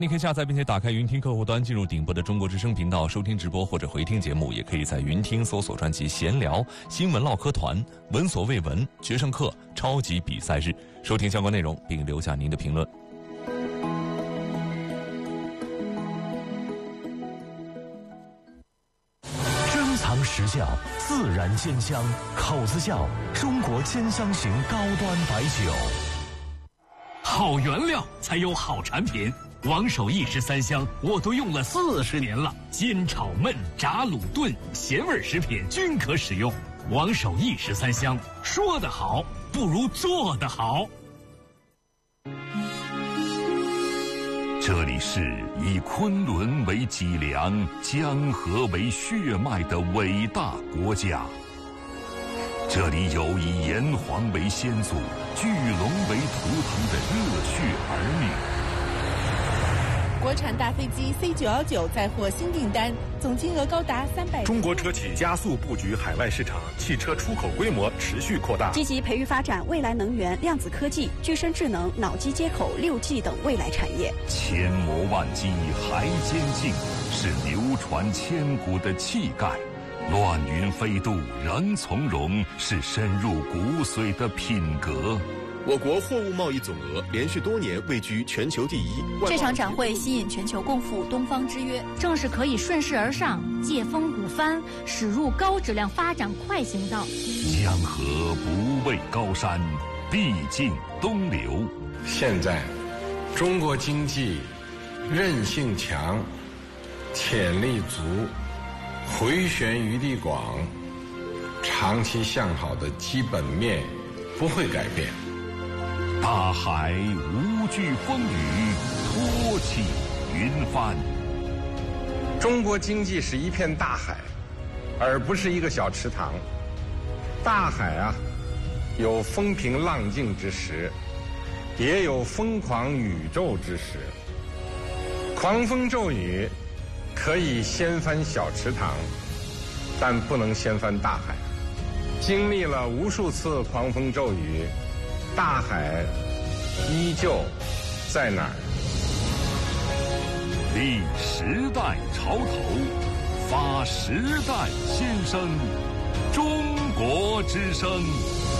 你可以下载并且打开云听客户端，进入顶部的中国之声频道收听直播或者回听节目，也可以在云听搜索专辑闲聊、新闻唠嗑团、闻所未闻、决胜课、超级比赛日收听相关内容，并留下您的评论。 珍藏实窖，自然鲜香，口子窖，中国千香型高端白酒。 好原料才有好产品。王守义13香我都用了40年了，煎炒焖炸卤炖咸味食品均可使用。王守义13香，说得好不如做得好。 这里是以昆仑为脊梁、江河为血脉的伟大国家。这里有以炎黄为先祖、巨龙为图腾的热血儿女。 国产大飞机 C919 再获新订单，总金额高达300。 中国车企加速布局海外市场，汽车出口规模持续扩大。 积极培育发展未来能源、量子科技、具身智能、脑机接口、6G 等未来产业。 千磨万击还坚劲，是流传千古的气概；乱云飞渡仍从容，是深入骨髓的品格。 我国货物贸易总额连续多年位居全球第一。 这场展会吸引全球共赴东方之约， 正是可以顺势而上，借风鼓帆，驶入高质量发展快行道。 江河不畏高山，必尽东流。 现在，中国经济韧性强，潜力足，回旋余地广，长期向好的基本面不会改变。 大海无惧风雨，托起云帆。 中国经济是一片大海，而不是一个小池塘。大海啊，有风平浪静之时，也有疯狂宇宙之时。狂风骤雨可以掀翻小池塘，但不能掀翻大海。经历了无数次狂风骤雨，大海依旧在哪儿？ 立时代潮头，发时代先声，中国之声。